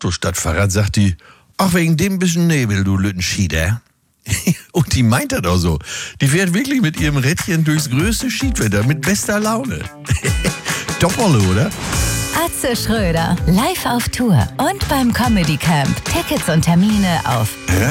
Autostadtfahrrad, sagt die, ach, wegen dem bisschen Nebel, du Lüttenschieder. Und die meint das auch so. Die fährt wirklich mit ihrem Rädchen durchs größte Schiedwetter mit bester Laune. Doppel, oder? Atze Schröder, live auf Tour und beim Comedy Camp. Tickets und Termine auf